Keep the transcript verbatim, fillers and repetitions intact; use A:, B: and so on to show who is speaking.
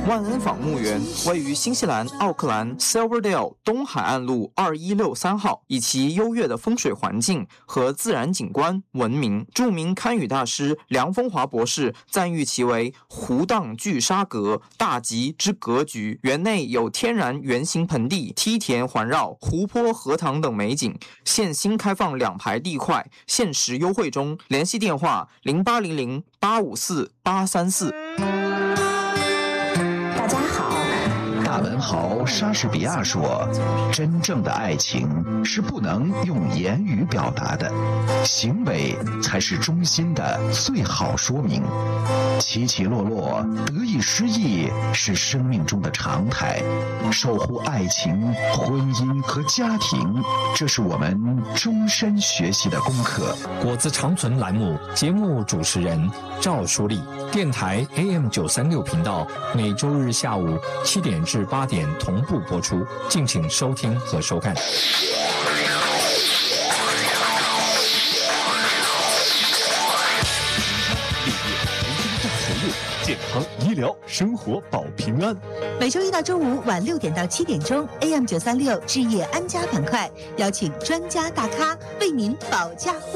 A: 万恩坊墓园位于新西兰奥克兰 Silverdale 东海岸路二一六三号，以其优越的风水环境和自然景观闻名。著名堪舆大师梁风华博士赞誉其为湖荡聚沙阁，大吉之格局。园内有天然圆形盆地、梯田环绕、湖泊、荷塘等美景。现新开放两排地块，限时优惠中。联系电话零八零零八五四八三四。
B: 大家好。
C: 大文豪莎士比亚说，真正的爱情是不能用言语表达的，行为才是衷心的最好说明。起起落落，得意失意是生命中的常态，守护爱情、婚姻和家庭，这是我们终身学习的功课。
D: 果子长存栏目节目主持人赵淑丽，电台 A M 九三六频道，每周日下午七点至八点同步播出，敬请收听和收看。
E: 健康医疗生活保平安。
F: 每周一到周五晚六点到七点钟 ，A M 九三六置业安家板块，邀请专家大咖为您保驾护